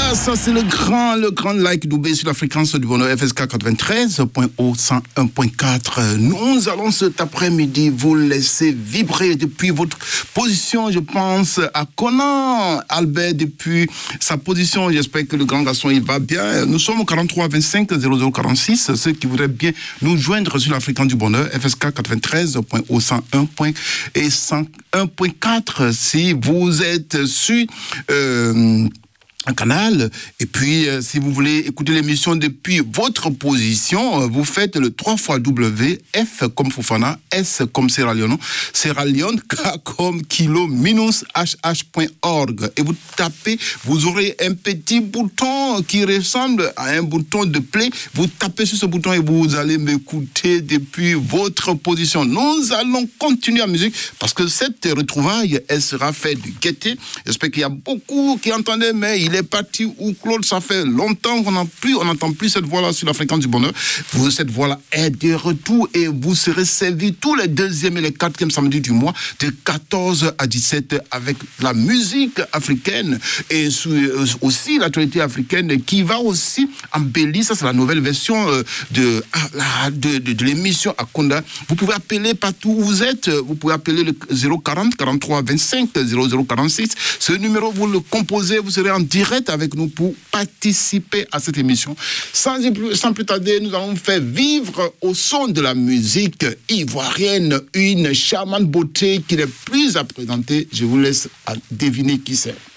Voilà, ça c'est le grand like Doubé sur la fréquence du bonheur FSK 93.1.4. Nous allons cet après-midi vous laisser vibrer depuis votre position. Je pense à Conan Albert depuis sa position. J'espère que le grand garçon il va bien. Nous sommes au 43 25 0046. Ceux qui voudraient bien nous joindre sur la fréquence du bonheur FSK 93.1.4. Si vous êtes sur un canal, et puis si vous voulez écouter l'émission depuis votre position, vous faites le 3xW, F comme Fofana, S comme Sierra Leone, K comme kilo, hh.org, et vous tapez, vous aurez un petit bouton qui ressemble à un bouton de play, vous tapez sur ce bouton et vous allez m'écouter depuis votre position. Nous allons continuer la musique, parce que cette retrouvaille, elle sera faite de gaieté. J'espère qu'il y a beaucoup qui entendaient, mais il est parti où Claude, ça fait longtemps qu'on n'entend plus cette voix-là sur la fréquence du bonheur. Cette voix-là est de retour et vous serez servis tous les 2e et les 4e samedis du mois de 14 à 17 avec la musique africaine et aussi l'actualité africaine qui va aussi embellir. Ça, c'est la nouvelle version de l'émission Akonda. Vous pouvez appeler partout où vous êtes. Vous pouvez appeler le 040 43 25 0046. Ce numéro, vous le composez, vous serez en direct avec nous pour participer à cette émission. Sans plus tarder, nous allons faire vivre au son de la musique ivoirienne une charmante beauté qui n'est plus à présenter. Je vous laisse deviner qui c'est.